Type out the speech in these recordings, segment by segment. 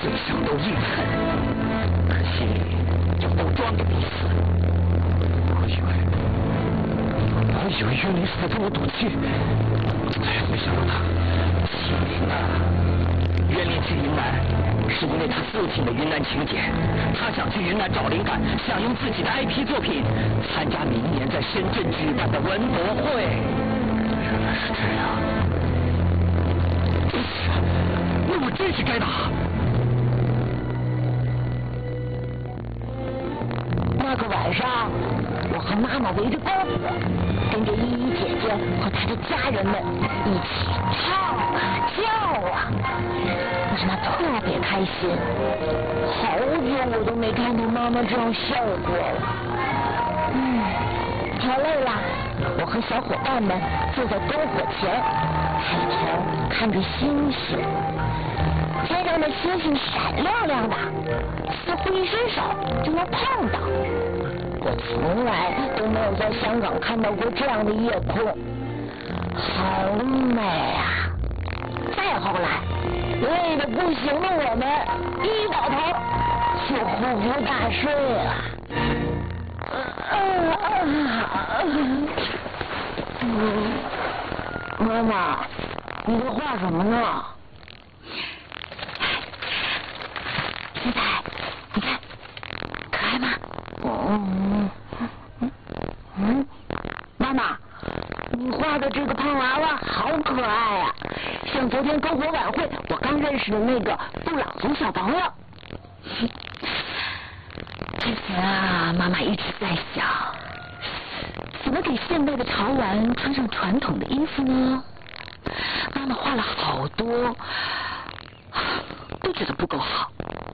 嘴上都硬狠，可心里就都装着必死。我以为渊灵是在跟我赌气，没想到他欺凌啊！渊灵去云南是因为他父亲的云南情节，他想去云南找灵感，想用自己的 IP 作品参加明年在深圳举办的文博会。原来是这样，那我真是该打。 那个晚上，我和妈妈围着篝火，跟着依依姐姐和她的家人们一起唱啊叫啊，我真的特别开心。好久我都没看到妈妈这样笑过了。太累了，我和小伙伴们坐在篝火前，抬头看着星星。天上的星星闪亮亮的，似乎一伸手就能碰到。我从来都没有在香港看到过这样的夜空，好美啊！再后来，累得不行的我们一倒头就呼呼大睡了。妈妈，你在画什么呢？现在你看，可爱吗？妈妈，你画的这个胖娃娃好可爱啊，像昨天篝火晚会我刚认识的那个布朗族小朋友。之前啊，妈妈一直在想，怎么给现代的潮玩穿上传统的衣服呢？妈妈画了好多，都觉得不够好。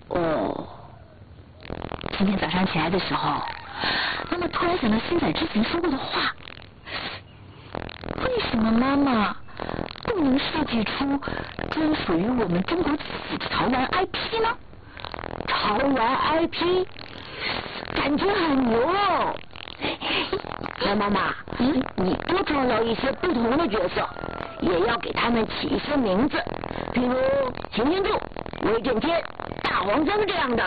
今天早上起来的时候，妈妈突然想到星仔之前说过的话，为什么妈妈不能设计出专属于我们中国自己的潮玩 IP 呢？潮玩 IP 感觉很牛哦。那妈妈，你多创造一些不同的角色，也要给他们起一些名字，比如擎天柱、威震天、大黄蜂这样的。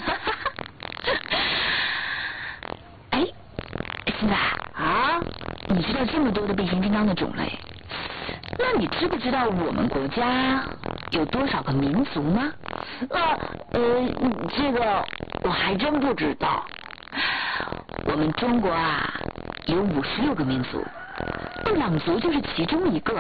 哎，现在啊，你知道这么多的变形金刚的种类，那你知不知道我们国家有多少个民族吗？这个我还真不知道。我们中国啊，有56个民族，布朗族就是其中一个。